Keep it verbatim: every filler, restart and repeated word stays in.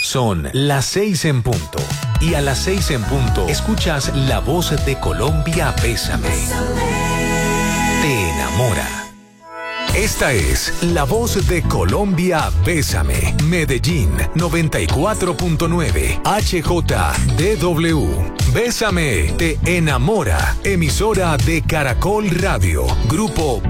Son las seis en punto. Y a las seis en punto escuchas La Voz de Colombia, Bésame. Te enamora. Esta es La Voz de Colombia, Bésame. Medellín, noventa y cuatro punto nueve. H J D W. Bésame, te enamora. Emisora de Caracol Radio. Grupo